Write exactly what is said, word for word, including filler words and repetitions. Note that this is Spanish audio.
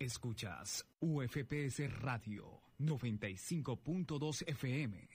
Escuchas U F P S Radio noventa y cinco punto dos F M.